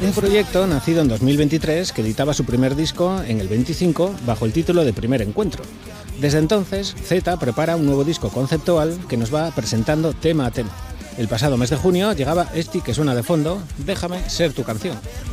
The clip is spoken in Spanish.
Un proyecto nacido en 2023 que editaba su primer disco en el 25 bajo el título de Primer Encuentro. Desde entonces, Z prepara un nuevo disco conceptual que nos va presentando tema a tema. El pasado mes de junio llegaba este que suena de fondo, Déjame ser tu canción.